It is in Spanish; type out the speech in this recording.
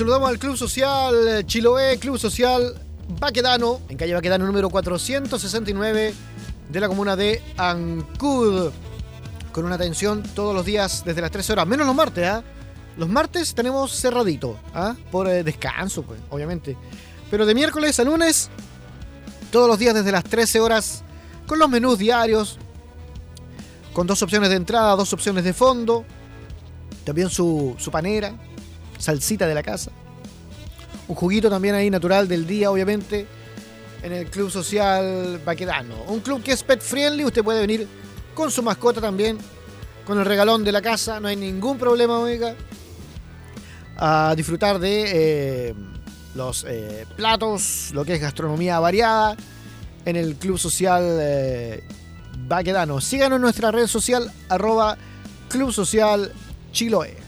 saludamos al Club Social Chiloé, Club Social Baquedano, en calle Baquedano número 469 de la comuna de Ancud, con una atención todos los días desde las 13 horas, menos los martes, ¿ah? Los martes tenemos cerradito, ¿ah? Por descanso, pues, obviamente. Pero de miércoles a lunes, todos los días desde las 13 horas, con los menús diarios, con 2 opciones de entrada, 2 opciones de fondo, también su panera, salsita de la casa, un juguito también ahí natural del día, obviamente, en el Club Social Baquedano. Un club que es pet friendly, usted puede venir con su mascota también, con el regalón de la casa, no hay ningún problema, oiga, a disfrutar de los platos, lo que es gastronomía variada, en el Club Social Baquedano. Síganos en nuestra red social, @Club Social Chiloé.